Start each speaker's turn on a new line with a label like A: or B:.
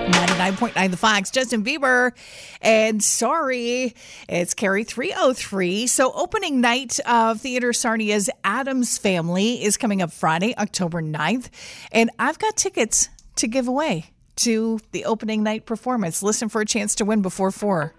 A: 99.9 The Fox, Justin Bieber, and Sorry, it's Carrie 303. So opening night of Theater Sarnia's Addams Family is coming up Friday, October 9th, and I've got tickets to give away to the opening night performance. Listen for a chance to win before 4.